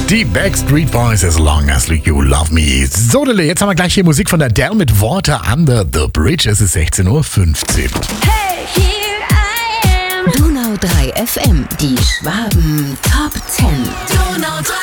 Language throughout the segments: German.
Die Backstreet Boys, As Long As You Love Me. So, jetzt haben wir gleich hier Musik von Adele mit Water Under the Bridge. Es ist 16:15 Uhr. Hey, here I am. Donau 3 FM, die Schwaben Top 10. Donau 3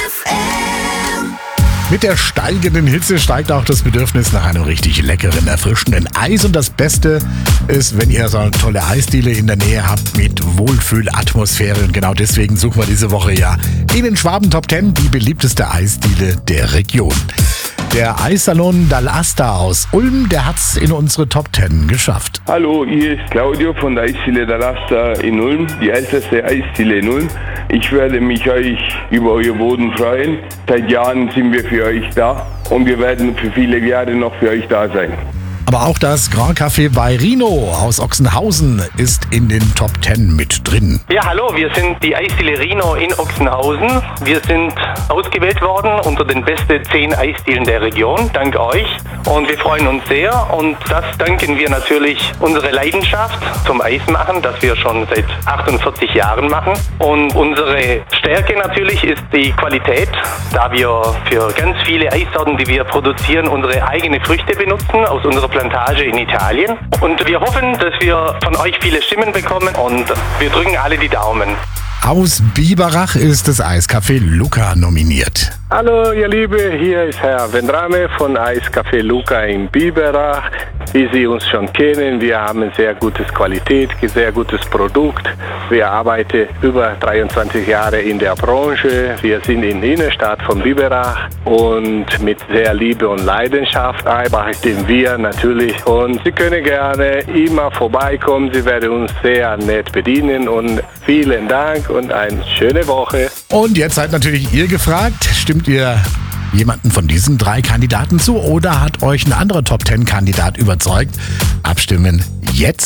FM. Mit der steigenden Hitze steigt auch das Bedürfnis nach einem richtig leckeren, erfrischenden Eis. Und das Beste ist, wenn ihr so eine tolle Eisdiele in der Nähe habt mit Wohlfühlatmosphäre. Und genau deswegen suchen wir diese Woche ja in den Schwaben Top 10 die beliebteste Eisdiele der Region. Der Eissalon Dall'Asta aus Ulm, der hat's in unsere Top 10 geschafft. Hallo, hier ist Claudio von der Eisdiele Dall'Asta in Ulm, die älteste Eisdiele in Ulm. Ich werde mich euch über euer Boden freuen. Seit Jahren sind wir für euch da und wir werden für viele Jahre noch für euch da sein. Aber auch das Grand Café bei Rino aus Ochsenhausen ist in den Top 10 mit drin. Ja, hallo, wir sind die Eisdiele Rino in Ochsenhausen. Wir sind ausgewählt worden unter den besten 10 Eisdielen der Region, dank euch. Und wir freuen uns sehr und das danken wir natürlich unserer Leidenschaft zum Eismachen, das wir schon seit 48 Jahren machen. Und unsere Stärke natürlich ist die Qualität, da wir für ganz viele Eissorten, die wir produzieren, unsere eigenen Früchte benutzen aus unserer Plantage in Italien. Und wir hoffen, dass wir von euch viele Stimmen bekommen und wir drücken alle die Daumen. Aus Biberach ist das Eiscafé Luca nominiert. Hallo ihr Liebe, hier ist Herr Vendrame von Eiscafé Luca in Biberach. Wie Sie uns schon kennen, wir haben sehr gutes Qualität, sehr gutes Produkt. Wir arbeiten über 23 Jahre in der Branche. Wir sind in der Innenstadt von Biberach und mit sehr Liebe und Leidenschaft arbeiten wir natürlich. Und Sie können gerne immer vorbeikommen, Sie werden uns sehr nett bedienen und vielen Dank und eine schöne Woche. Und jetzt seid natürlich ihr gefragt, stimmt ihr jemanden von diesen 3 Kandidaten zu oder hat euch ein anderer Top 10 Kandidat überzeugt? Abstimmen jetzt.